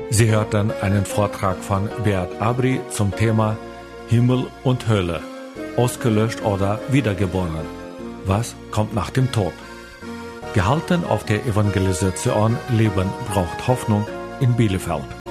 Sie hörten einen Vortrag von Beat Abri zum Thema Himmel und Hölle, ausgelöscht oder wiedergeboren. Was kommt nach dem Tod? Gehalten auf der Evangelisation Leben braucht Hoffnung in Bielefeld.